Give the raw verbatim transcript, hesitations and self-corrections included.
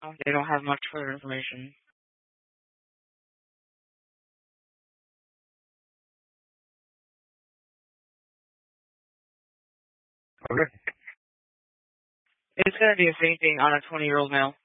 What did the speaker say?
Oh, they don't have much further information. Okay. It's going to be a fainting on a twenty-year-old male.